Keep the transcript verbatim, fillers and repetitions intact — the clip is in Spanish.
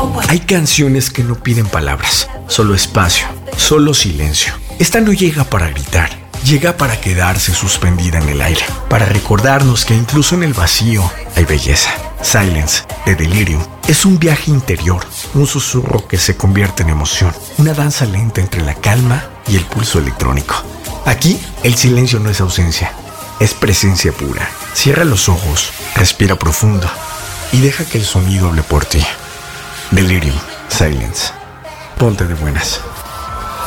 Hay canciones que no piden palabras, solo espacio, solo silencio. Esta no llega para gritar, llega para quedarse suspendida en el aire, para recordarnos que incluso en el vacío hay belleza. Silence, de Delirium, es un viaje interior, un susurro que se convierte en emoción, una danza lenta entre la calma y el pulso electrónico. Aquí, el silencio no es ausencia, es presencia pura. Cierra los ojos, respira profundo y deja que el sonido hable por ti. Delirium, Silence. Ponte de buenas.